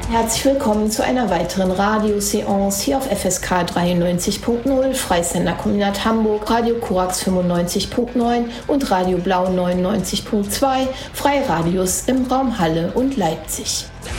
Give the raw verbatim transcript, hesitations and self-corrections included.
Herzlich willkommen zu einer weiteren Radioseance hier auf F S K dreiundneunzig Punkt null, Freisender Kommunat Hamburg, Radio Korax fünfundneunzig Punkt neun und Radio Blau neunundneunzig Punkt zwei, Freie Radios im Raum Halle und Leipzig.